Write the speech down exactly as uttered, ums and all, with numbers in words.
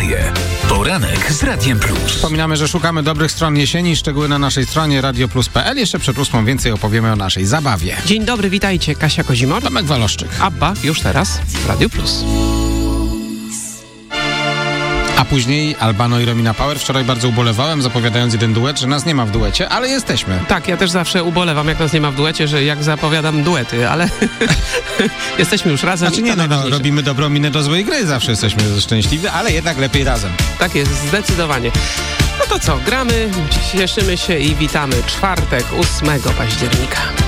nadzieję. Poranek z Radiem Plus. Wspominamy, że szukamy dobrych stron jesieni. Szczegóły na naszej stronie radio plus kropka p l. Jeszcze przed ósmą więcej opowiemy o naszej zabawie. Dzień dobry, witajcie. Kasia Kozimor. Tomek Waloszczyk. Abba już teraz w Radio Plus. A później Albano i Romina Power. Wczoraj bardzo ubolewałem, zapowiadając jeden duet, że nas nie ma w duecie, ale jesteśmy. Tak, ja też zawsze ubolewam, jak nas nie ma w duecie, że jak zapowiadam duety, ale jesteśmy już razem. Znaczy nie, no, no, robimy dobrą minę do złej gry, zawsze jesteśmy szczęśliwi, ale jednak lepiej razem. Tak jest, zdecydowanie. No to co, gramy, cieszymy się i witamy czwartek, ósmego października.